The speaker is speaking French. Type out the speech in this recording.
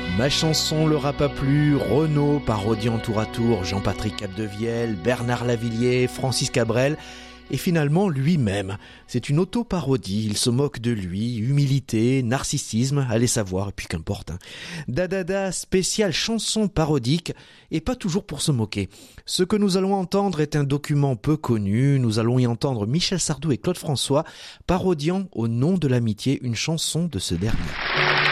Ma chanson leur a pas plu, Renaud parodiant tour à tour Jean-Patrick Capdevielle, Bernard Lavilliers, Francis Cabrel et finalement lui-même. C'est une auto-parodie, il se moque de lui, humilité, narcissisme, allez savoir, et puis qu'importe. Dadada, spéciale chanson parodique, et pas toujours pour se moquer. Ce que nous allons entendre est un document peu connu, nous allons y entendre Michel Sardou et Claude François parodiant Au nom de l'amitié une chanson de ce dernier.